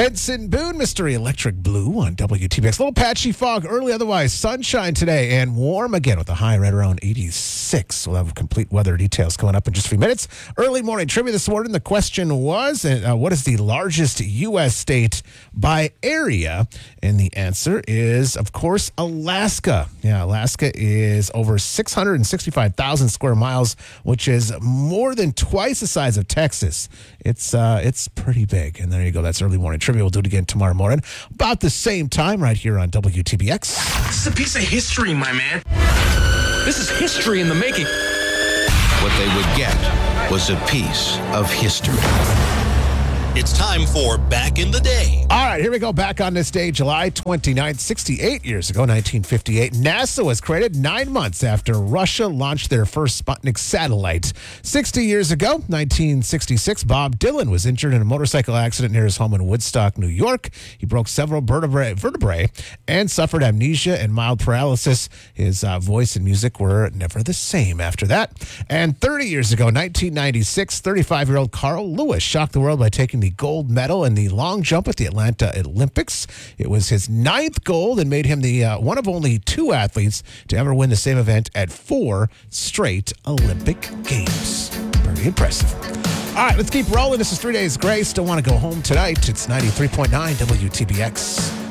Benson Boone, Mystery Electric Blue on WTBX. A little patchy fog early, otherwise sunshine today and warm again with a high right around 86. We'll have complete weather details coming up in just a few minutes. Early morning trivia this morning. The question was, what is the largest U.S. state by area? And the answer is, of course, Alaska. Yeah, Alaska is over 665,000 square miles, which is more than twice the size of Texas. It's pretty big. And there you go. That's early morning trivia. We'll do it again tomorrow morning, about the same time, right here on WTBX. This is a piece of history, my man. This is history in the making. What they would get was a piece of history. It's time for Back in the Day. All right, here we go. Back on this day, July 29th, 68 years ago, 1958, NASA was created 9 months after Russia launched their first Sputnik satellite. 60 years ago, 1966, Bob Dylan was injured in a motorcycle accident near his home in Woodstock, New York. He broke several vertebrae and suffered amnesia and mild paralysis. His voice and music were never the same after that. And 30 years ago, 1996, 35-year-old Carl Lewis shocked the world by taking the gold medal in the long jump at the Atlanta Olympics. It was his 9th gold and made him the one of only 2 athletes to ever win the same event at 4 straight Olympic Games. Very impressive. All right, let's keep rolling. This is 3 Days Grace. Don't want to go home tonight. It's 93.9 WTBX.